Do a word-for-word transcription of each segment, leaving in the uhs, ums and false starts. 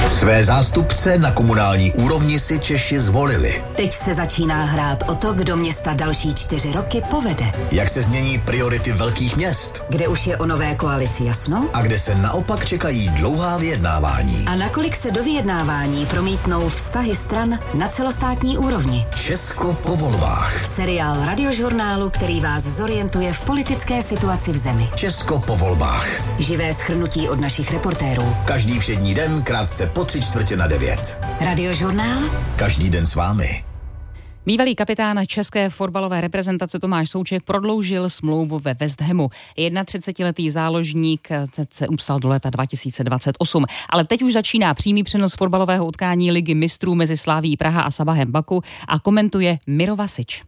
Své zástupce na komunální úrovni si Češi zvolili. Teď se začíná hrát o to, kdo města další čtyři roky povede. Jak se změní priority velkých měst? Kde už je o nové koalici jasno? A kde se naopak čekají dlouhá vyjednávání? A nakolik se do vyjednávání promítnou vztahy stran na celostátní úrovni? Česko po volbách. Seriál radiožurnálu, který vás zorientuje v politické situaci v zemi. Česko po volbách. Živé shrnutí od našich reportérů. Každý všední den krátce po tři čtvrtě na devět. Radiožurnál? Každý den s vámi. Bývalý kapitán české fotbalové reprezentace Tomáš Souček prodloužil smlouvu ve West Hamu. třicetiletý záložník se upsal do léta dva tisíce dvacet osm, ale teď už začíná přímý přenos fotbalového utkání Ligy mistrů mezi Slavií Praha a Sabahem Baku a komentuje Miro Vasič.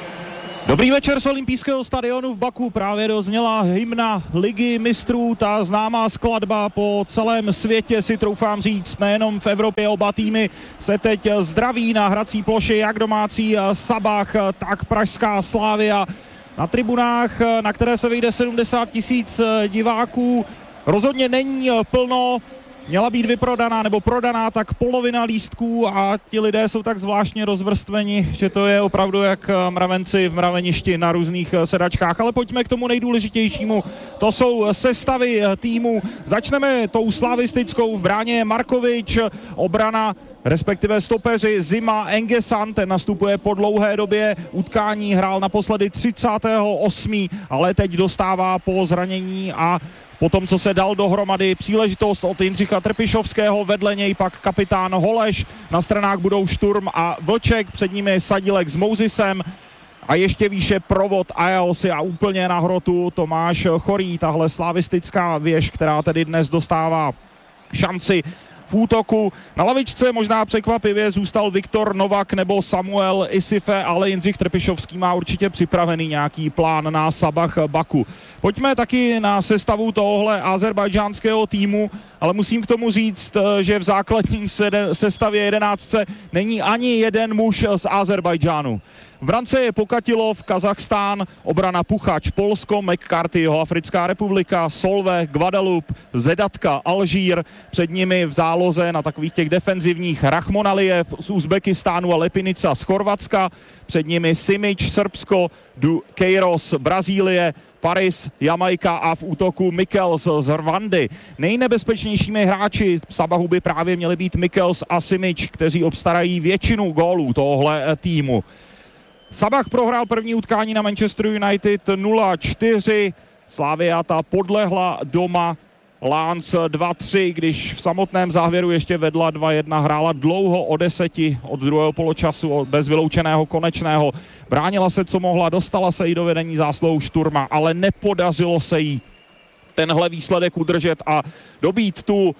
Dobrý večer z olympijského stadionu v Baku. Právě dozněla hymna Ligy mistrů, ta známá skladba po celém světě, si troufám říct, nejenom v Evropě. Oba týmy se teď zdraví na hrací ploše, jak domácí Sabah, tak pražská Slavia. Na tribunách, na které se vejde sedmdesát tisíc diváků, rozhodně není plno. Měla být vyprodaná nebo prodaná tak polovina lístků a ti lidé jsou tak zvláštně rozvrstveni, že to je opravdu jak mravenci v mraveništi na různých sedačkách. Ale pojďme k tomu nejdůležitějšímu. To jsou sestavy týmu. Začneme tou slavistickou. V bráně Markovič, obrana respektive stopeři Zima, Engesan, ten nastupuje po dlouhé době utkání, hrál naposledy třicátého osmého ale teď dostává po zranění a po tom, co se dal dohromady příležitost od Jindřicha Trpišovského, vedle něj pak kapitán Holeš, na stranách budou Šturm a Vlček, před nimi Sadílek s Mouzisem a ještě výše provod Ajaosi a úplně na hrotu Tomáš Chorý, tahle slavistická věž, která tedy dnes dostává šanci v útoku. Na lavičce možná překvapivě zůstal Viktor Novak nebo Samuel Isife, ale Jindřich Trpišovský má určitě připravený nějaký plán na Sabah Baku. Pojďme taky na sestavu tohohle azerbajdžánského týmu, ale musím k tomu říct, že v základním sestavě jedenáctce není ani jeden muž z Azerbajdžánu. V brance je Pokatilov, Kazachstán, obrana Puchač, Polsko, McCarthy, Jihoafrická republika, Solve, Guadeloupe, Zedatka, Alžír, před nimi v záloze na takových těch defenzivních Rachmonalijev z Uzbekistánu a Lepinica z Chorvatska, před nimi Simič, Srbsko, Du Queiroz, Brazílie, Paris, Jamajka a v útoku Mikkels z Rwandy. Nejnebezpečnějšími hráči Sabahu by právě měli být Mikkels a Simič, kteří obstarají většinu gólů tohle týmu. Sabah prohrál první utkání na Manchester United nula čtyři, Slavia ta podlehla doma Lans dva tři, když v samotném závěru ještě vedla dva jedna, hrála dlouho o deseti od druhého poločasu, bez vyloučeného konečného. Bránila se, co mohla, dostala se jí do vedení zásluhou Šturma, ale nepodařilo se jí tenhle výsledek udržet a dobít tu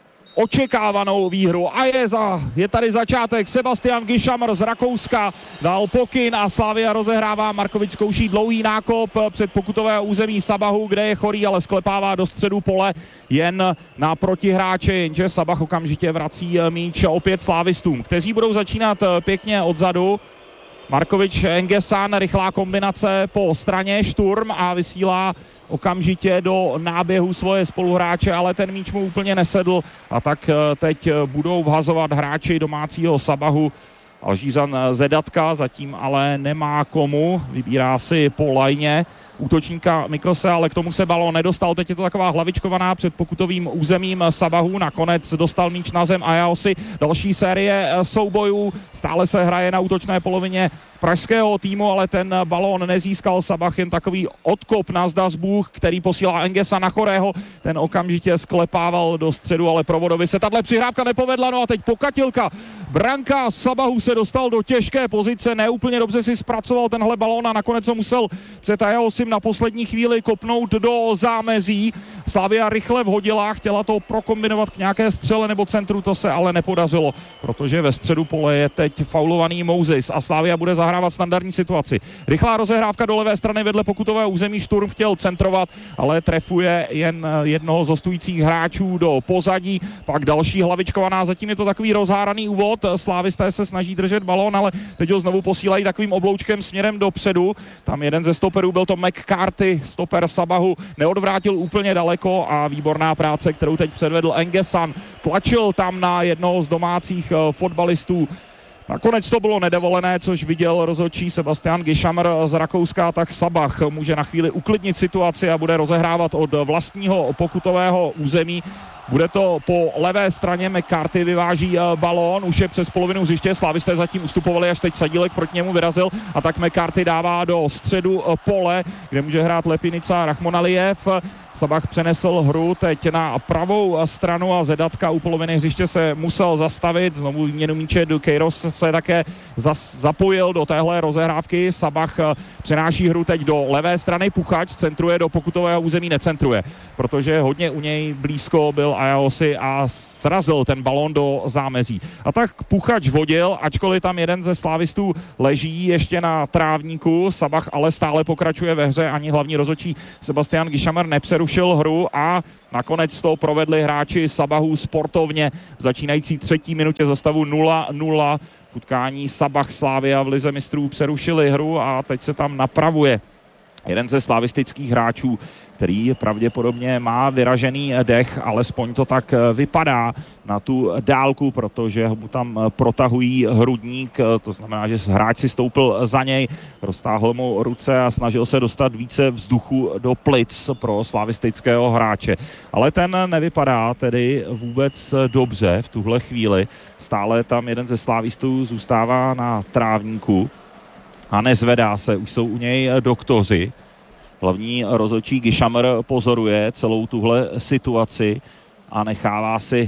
očekávanou výhru. A je, za, je tady začátek. Sebastian Gišamr z Rakouska dal pokyn a Slavia rozehrává. Markovič zkouší dlouhý nákop před pokutové území Sabahu, kde je Chorý, ale sklepává do středu pole jen na protihráče, jenže Sabah okamžitě vrací míč opět slávistům, kteří budou začínat pěkně odzadu. Markovič, Engesan, rychlá kombinace po straně, Šturm a vysílá okamžitě do náběhu svoje spoluhráče, ale ten míč mu úplně nesedl a tak teď budou vhazovat hráči domácího Sabahu. Alžířan Zedatka zatím ale nemá komu, vybírá si po lajně útočníka Miklse, ale k tomu se balón nedostal. Teď je to taková hlavičkovaná před pokutovým územím Sabahu. Nakonec dostal míč na zem Ajaosi. Další série soubojů. Stále se hraje na útočné polovině pražského týmu, ale ten balón nezískal Sabah, jen takový odkop na Zdasbůh, který posílá Engesa na Chorého. Ten okamžitě sklepával do středu, ale provodovi se tahle přihrávka nepovedla. No a teď Pokatilka. Branka Sabahu se dostal do těžké pozice, neúplně dobře si zpracoval tenhle balón a nakonec ho musel před Ajaosim na poslední chvíli kopnout do zámezí. Slavia rychle vhodila, chtěla to prokombinovat k nějaké střele nebo centru, to se ale nepodařilo, protože ve středu pole je teď faulovaný Mouzis a Slavia bude zahrávat standardní situaci. Rychlá rozehrávka do levé strany vedle pokutového území, Šturm chtěl centrovat, ale trefuje jen jednoho z hostujících hráčů do pozadí, pak další hlavičkovaná, zatím je to takový rozháraný úvod, slávisté se snaží držet balón, ale teď ho znovu posílají takovým obloučkem směrem dopředu, tam jeden ze stoperů byl to Mc McCarthy, stoper Sabahu, neodvrátil úplně daleko a výborná práce, kterou teď předvedl Engesan. Tlačil tam na jednoho z domácích fotbalistů. Nakonec to bylo nedovolené, což viděl rozhodčí Sebastian Gišamr z Rakouska, tak Sabah může na chvíli uklidnit situaci a bude rozehrávat od vlastního pokutového území. Bude to po levé straně, McCarthy vyváží balón, už je přes polovinu hřiště, slávisté zatím ustupovali, až teď Sadílek proti němu vyrazil a tak McCarthy dává do středu pole, kde může hrát Lepinica Rachmonalijev. Sabah přenesl hru teď na pravou stranu a Zedatka u poloviny hřiště se musel zastavit. Znovu výměnu míče, Dukeiros se také zas, zapojil do téhle rozehrávky. Sabah přenáší hru teď do levé strany, Puchač centruje do pokutového území, necentruje, protože hodně u něj blízko byl Ajaosi a srazil ten balón do zámezí. A tak Puchač vodil, ačkoliv tam jeden ze slávistů leží ještě na trávníku. Sabah ale stále pokračuje ve hře, ani hlavní rozhodčí Sebastian Gišamr nepřerušil hru a nakonec to provedli hráči Sabahu sportovně v začínající třetí minutě za stavu nula nula. V utkání Sabah Slavia v lize mistrů přerušili hru a teď se tam napravuje jeden ze slavistických hráčů, který pravděpodobně má vyražený dech, alespoň to tak vypadá na tu dálku, protože mu tam protahují hrudník, to znamená, že hráč si stoupil za něj, roztáhl mu ruce a snažil se dostat více vzduchu do plic pro slavistického hráče. Ale ten nevypadá tedy vůbec dobře v tuhle chvíli. Stále tam jeden ze slávistů zůstává na trávníku a nezvedá se, už jsou u něj doktoři. Hlavní rozhodčí Gišamr pozoruje celou tuhle situaci a nechává si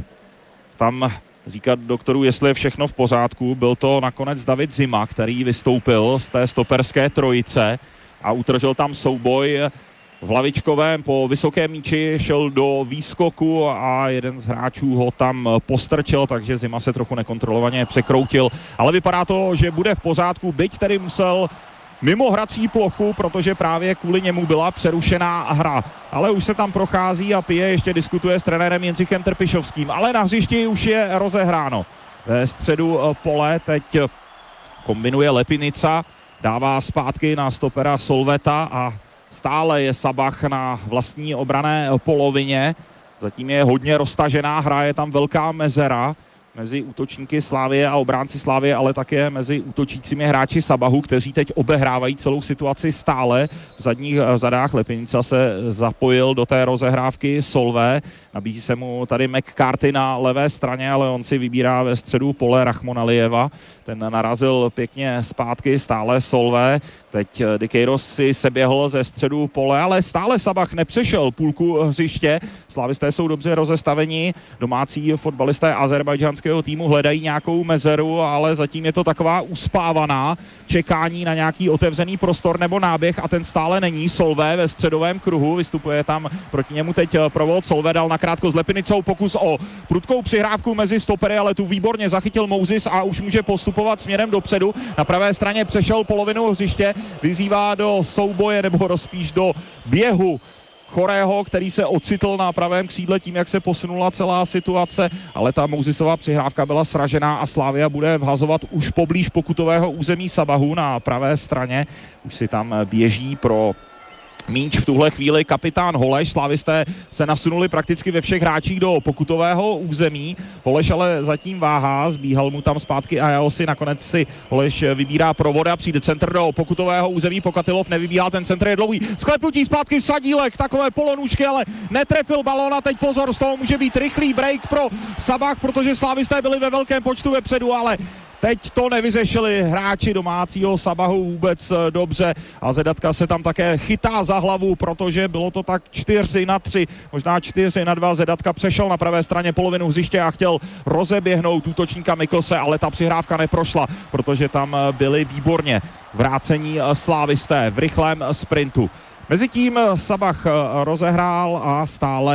tam říkat doktoru, jestli je všechno v pořádku. Byl to nakonec David Zima, který vystoupil z té stoperské trojice a utržil tam souboj v hlavičkovém. Po vysokém míči šel do výskoku a jeden z hráčů ho tam postrčil, takže Zima se trochu nekontrolovaně překroutil. Ale vypadá to, že bude v pořádku, byť tedy musel mimo hrací plochu, protože právě kvůli němu byla přerušená hra. Ale už se tam prochází a pije, ještě diskutuje s trenérem Jindřichem Trpišovským. Ale na hřišti už je rozehráno. Ve středu pole teď kombinuje Lepinica, dává zpátky na stopera Solveta a stále je Sabah na vlastní obranné polovině. Zatím je hodně roztažená hra, je tam velká mezera mezi útočníky Slavie a obránci Slavie, ale také mezi útočícími hráči Sabahu, kteří teď obehrávají celou situaci stále. V zadních zadách Lepinica se zapojil do té rozehrávky Solvé. Nabízí se mu tady McCarthy na levé straně, ale on si vybírá ve středu pole Rachmonalijeva. Ten narazil pěkně zpátky, stále Solvé. Teď Dikeiros si seběhl ze středu pole, ale stále Sabah nepřešel půlku hřiště. Slavisté jsou dobře rozestaveni. Domácí fotbalisté azerbajdžanského týmu hledají nějakou mezeru, ale zatím je to taková uspávaná čekání na nějaký otevřený prostor nebo náběh a ten stále není. Solvé ve středovém kruhu, vystupuje tam proti němu teď provod. Solvé dal nakrátko s Lepinicou pokus o prudkou přihrávku mezi stopery, ale tu výborně zachytil Mousis a už může postupovat směrem dopředu. Na pravé straně přešel polovinu hřiště, vyzývá do souboje nebo rozpíš do běhu Chorého, který se ocitl na pravém křídle tím, jak se posunula celá situace, ale ta Mousisová přihrávka byla sražená a Slavia bude vhazovat už poblíž pokutového území Sabahu na pravé straně. Už si tam běží pro míč v tuhle chvíli kapitán Holeš. Slavisté se nasunuli prakticky ve všech hráčích do pokutového území. Holeš ale zatím váhá, zbíhal mu tam zpátky Ajaosi, nakonec si Holeš vybírá provoda, přijde centr do pokutového území, Pokatilov nevybíhá, ten centr je dlouhý. Sklepnutí zpátky Sadílek, takové polonůžky, ale netrefil balón a teď pozor, z toho může být rychlý break pro Sabah, protože slavisté byli ve velkém počtu vepředu, ale teď to nevyřešili hráči domácího Sabahu vůbec dobře a Zedatka se tam také chytá za hlavu, protože bylo to tak čtyři na tři, možná čtyři na dva. Zedatka přešel na pravé straně polovinu hřiště a chtěl rozeběhnout útočníka Miklse, ale ta přihrávka neprošla, protože tam byli výborně vrácení slávisté v rychlém sprintu. Mezitím Sabah rozehrál a stále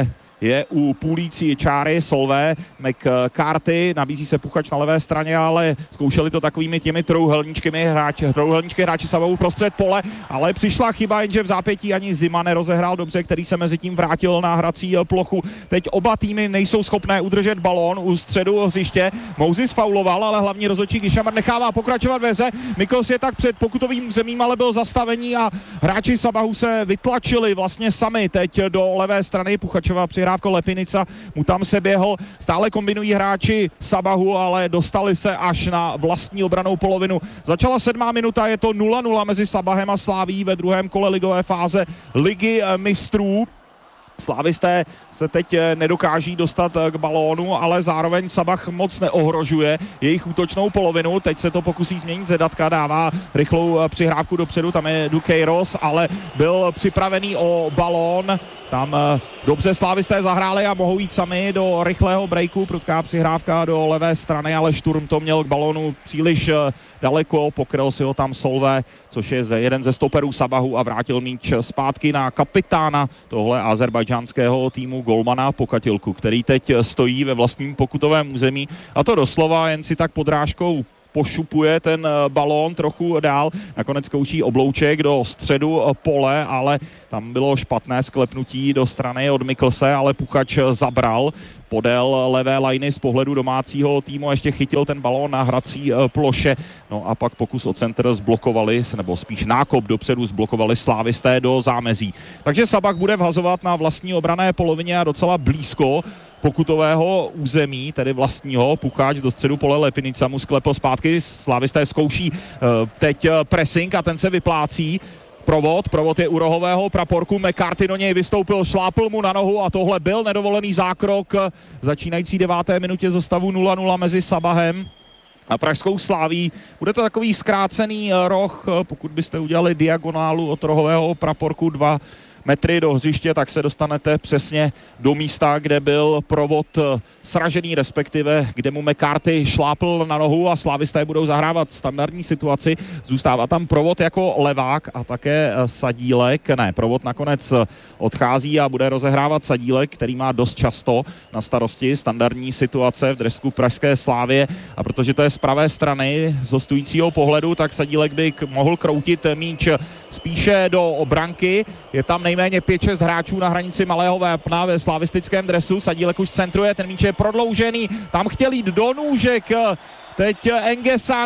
je u půlící čáry Solvé. McCarthy, nabízí se Puchač na levé straně, ale zkoušeli to takovými těmi trouhelníčkami hráči, trouhelníčky hráči Sabahu prostřed pole, ale přišla chyba, jenže v zápětí ani Zima nerozehrál dobře, který se mezi tím vrátil na hrací plochu. Teď oba týmy nejsou schopné udržet balón u středu hřiště. Moses fauloval, ale hlavní rozhodčí Gishammer nechává pokračovat ve hře. Mikkels je tak před pokutovým územím, ale byl zastavení a hráči Sabahu se vytlačili vlastně sami teď do levé strany. Puchačova přihrávka Lepinica mu tam se běhl. Stále kombinují hráči Sabahu, ale dostali se až na vlastní obranou polovinu. Začala sedmá minuta, je to nula nula mezi Sabahem a Slaví ve druhém kole ligové fáze Ligy mistrů. Slávisté se teď nedokáží dostat k balónu, ale zároveň Sabah moc neohrožuje jejich útočnou polovinu. Teď se to pokusí změnit, Zedatka dává rychlou přihrávku dopředu, tam je Dukeiros, ale byl připravený o balón. Tam dobře Slávisté zahráli a mohou jít sami do rychlého breaku. Prudká přihrávka do levé strany, ale Šturm to měl k balónu příliš daleko. Pokryl si ho tam Solvé, což je jeden ze stoperů Sabahu a vrátil míč zpátky na kapitána tohle azerbajdžánského týmu golmana Pokatilku, který teď stojí ve vlastním pokutovém území. A to doslova jen si tak podrážkou pošupuje ten balón trochu dál. Nakonec zkouší oblouček do středu pole, ale tam bylo špatné sklepnutí do strany od Mikkelse, ale Puchač zabral podél levé lajny z pohledu domácího týmu a ještě chytil ten balón na hrací ploše. No a pak pokus o centr zblokovali, nebo spíš nákop dopředu zblokovali Slávisté do zámezí. Takže Sabah bude vhazovat na vlastní obranné polovině a docela blízko pokutového území, tedy vlastního. Puchač do středu pole, Lepinica mu sklepl zpátky. Slávisté zkouší teď pressing a ten se vyplácí. Provod, provod je u rohového praporku, McCarthy do něj vystoupil, šlápl mu na nohu a tohle byl nedovolený zákrok začínající deváté minutě ze stavu nula nula mezi Sabahem a pražskou Slaví. Bude to takový zkrácený roh, pokud byste udělali diagonálu od rohového praporku dva metry do hřiště, tak se dostanete přesně do místa, kde byl provod sražený, respektive kde mu McCarthy šlápl na nohu a Slávisté budou zahrávat standardní situaci. Zůstává tam provod jako levák a také Sadílek. Ne, provod nakonec odchází a bude rozehrávat Sadílek, který má dost často na starosti standardní situace v dresku pražské Slávie a protože to je z pravé strany z hostujícího pohledu, tak Sadílek by mohl kroutit míč spíše do obranky. Je tam nejméně pět šest hráčů na hranici malého vápna ve slavistickém dresu. Sadílek už centruje, ten míč je prodloužený, tam chtěl jít do nůžek, teď Engesan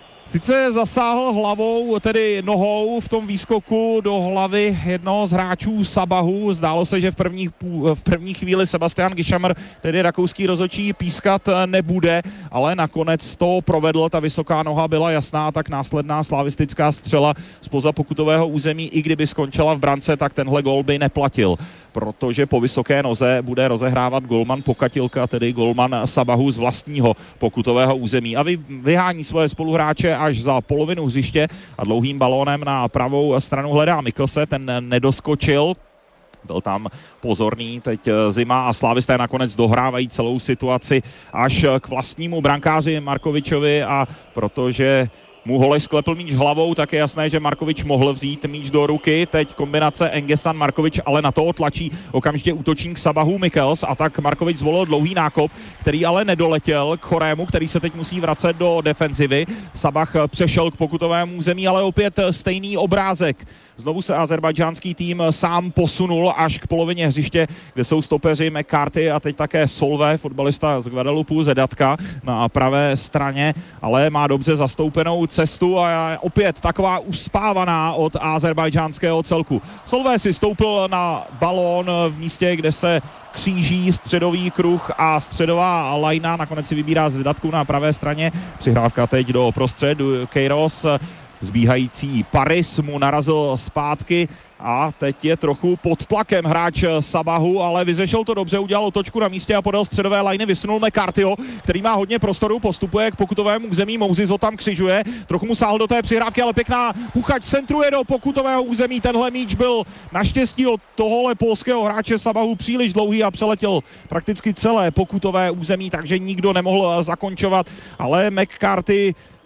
sice zasáhl hlavou, tedy nohou v tom výskoku do hlavy jednoho z hráčů Sabahu. Zdálo se, že v první, v první chvíli Sebastian Gishammer, tedy rakouský rozhodčí, pískat nebude, ale nakonec to provedl, ta vysoká noha byla jasná, tak následná slavistická střela zpoza pokutového území, i kdyby skončila v brance, tak tenhle gól by neplatil, protože po vysoké noze bude rozehrávat golman Pokatilka, tedy golman Sabahu z vlastního pokutového území a vy, vyhání svoje spoluhráče až za polovinu hřiště a dlouhým balónem na pravou stranu hledá Mikkelse, ten nedoskočil. Byl tam pozorný teď Zima a Slávisté nakonec dohrávají celou situaci až k vlastnímu brankáři Markovičovi a protože mu Holeš sklepl míč hlavou, tak je jasné, že Markovič mohl vzít míč do ruky. Teď kombinace Engesan Markovič, ale na to otlačí okamžitě útočník Sabahu Mikkels a tak Markovič zvolil dlouhý nákop, který ale nedoletěl k Chorému, který se teď musí vracet do defenzivy. Sabah přešel k pokutovému území, ale opět stejný obrázek. Znovu se azerbajdžánský tým sám posunul až k polovině hřiště, kde jsou stopeři McCarthy a teď také Solvé, fotbalista z Guadeloupu, Zedatka na pravé straně, ale má dobře zastoupenou cestu a je opět taková uspávaná od azerbajdžánského celku. Solvé si stoupil na balón v místě, kde se kříží středový kruh a středová lajna, nakonec si vybírá Zedatku na pravé straně. Přihrávka teď do prostředu, Keiros, zbíhající Paris mu narazil zpátky a teď je trochu pod tlakem hráč Sabahu, ale vyřešil to dobře, udělal otočku na místě a podél středové lajny vysunul McCarthyho, který má hodně prostoru, postupuje k pokutovému území, Moses ho tam křižuje, trochu mu sáhl do té přihrávky, ale pěkná, Puchač centruje do pokutového území, tenhle míč byl naštěstí od tohohle polského hráče Sabahu příliš dlouhý a přeletěl prakticky celé pokutové území, takže nikdo nemohl zakončovat, ale McCarthy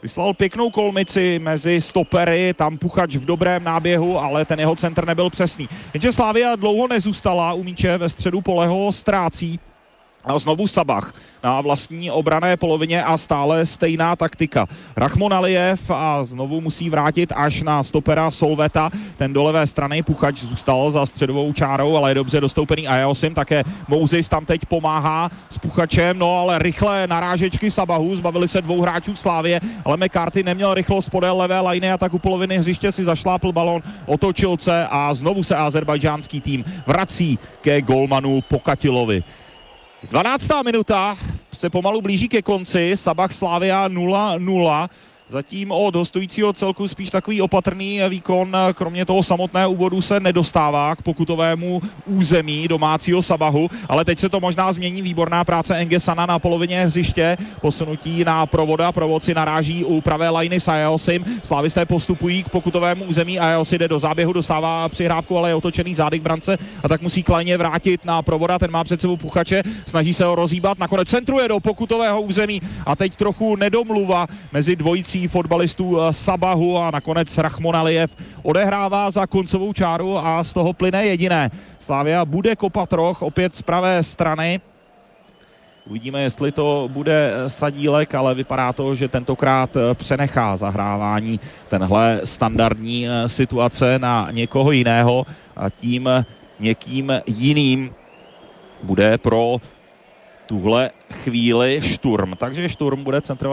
vyslal pěknou kolmici mezi stopery, tam Puchač v dobrém náběhu, ale ten jeho centr nebyl přesný. Jenže Slavia dlouho nezůstala u míče, ve středu pole ho ztrácí. A znovu Sabach na vlastní obrané polovině a stále stejná taktika. Rahmon Alijev a znovu musí vrátit až na stopera Solveta. Ten do levé strany, Puchač zůstal za středovou čárou, ale je dobře dostoupený Ajosim. Také Mousis tam teď pomáhá s Puchačem, no ale rychlé narážečky Sabahu, zbavili se dvou hráčů Slávie, ale McCarthy neměl rychlost podél levé lajny a tak u poloviny hřiště si zašlápl balón, otočil se a znovu se azerbajdžánský tým vrací ke golmanu Pokatilovi. dvanáctá minuta se pomalu blíží ke konci, Sabah Slavia nula nula. Zatím od hostujícího celku spíš takový opatrný výkon, kromě toho samotného úvodu se nedostává k pokutovému území domácího Sabahu, ale teď se to možná změní, výborná práce Engesana na polovině hřiště, posunutí na Provoda, Provod si naráží u pravé lajny s Ajosim, slávisté postupují k pokutovému území, Ajosi jde do záběhu, dostává přihrávku, ale je otočený zády k brance a tak musí klajně vrátit na Provoda, ten má před sebou Puchače, snaží se ho rozhýbat, nakonec centruje do pokutového území a teď trochu nedomluva mezi dvojicí fotbalistů Sabahu a nakonec Rahmon Alijev odehrává za koncovou čáru a z toho plyne jediné. Slavia bude kopat roh opět z pravé strany. Uvidíme, jestli to bude Sadílek, ale vypadá to, že tentokrát přenechá zahrávání tenhle standardní situace na někoho jiného a tím někým jiným bude pro tuhle chvíli Šturm. Takže Šturm bude centrovat